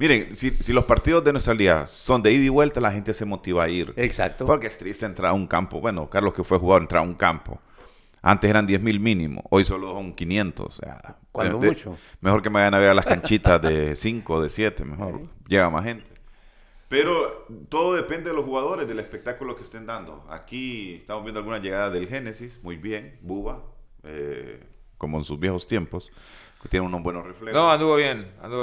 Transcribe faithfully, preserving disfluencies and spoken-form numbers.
Miren, si, si los partidos de nuestra liga son de ida y vuelta, la gente se motiva a ir. Exacto. Porque es triste entrar a un campo. Bueno, Carlos, que fue jugador, entrar a un campo. Antes eran diez mil mínimo, hoy solo son quinientos. O sea, Cuando de- mucho. mejor que me vayan a ver a las canchitas de cinco, de siete, mejor. Sí. Llega más gente. Pero todo depende de los jugadores, del espectáculo que estén dando. Aquí estamos viendo algunas llegadas del Génesis, muy bien, Buba, eh, como en sus viejos tiempos, que tiene unos buenos reflejos. No, anduvo bien. Anduvo